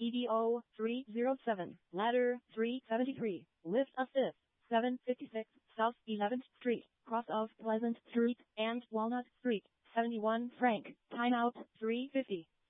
EDO 307, ladder 373, lift of 5th, 756 South 11th Street, cross of Pleasant Street and Walnut Street, 71 franc, timeout 350.